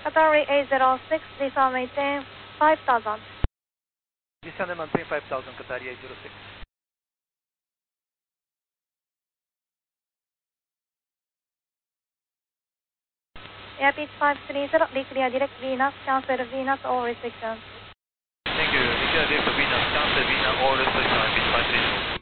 Qatari A06, descend maintain 5000. Descend and maintain 5000, Qatari A06. Airpeak 530, be clear direct VNAV, cancel VNAV, all restrictions. Thank you. Be clear direct VNAV, cancel VNAV, all restrictions, Airpeak 530.